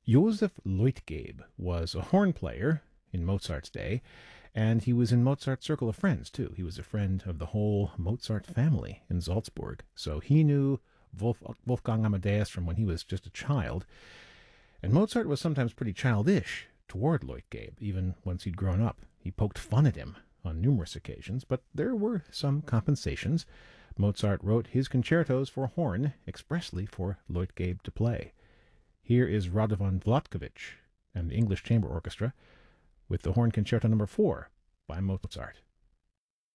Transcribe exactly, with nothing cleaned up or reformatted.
Joseph Leutgeb was a horn player in Mozart's day, and he was in Mozart's circle of friends, too. He was a friend of the whole Mozart family in Salzburg, so he knew Wolf, Wolfgang Amadeus from when he was just a child, and Mozart was sometimes pretty childish toward Leutgeb, even once he'd grown up. He poked fun at him on numerous occasions, but there were some compensations. Mozart wrote his concertos for horn expressly for Leutgeb to play. Here is Radovan Vlatkovich and the English Chamber Orchestra with the Horn Concerto Number four by Mozart.